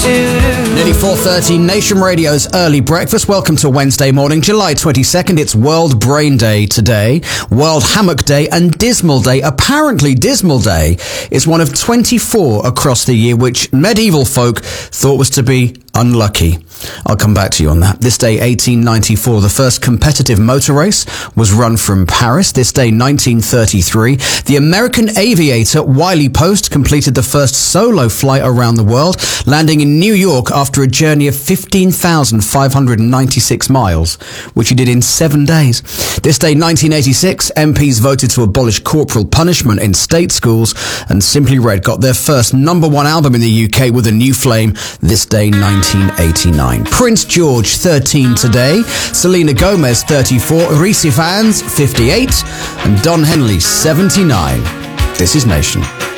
Nearly 4:30, Nation Radio's Early Breakfast. Welcome to Wednesday morning, July 22nd. It's World Brain Day today, World Hammock Day and Dismal Day. Apparently, Dismal Day is one of 24 across the year, which medieval folk thought was to be unlucky. I'll come back to you on that. This day, 1894, the first competitive motor race was run from Paris. This day, 1933, the American aviator Wiley Post completed the first solo flight around the world, landing in New York after a journey of 15,596 miles, which he did in 7 days. This day, 1986, MPs voted to abolish corporal punishment in state schools, and Simply Red got their first #1 album in the UK with A New Flame. This day, 1989. Prince George, 13 today. Selena Gomez, 34. Rhys Ifans, 58. And Don Henley, 79. This is Nation.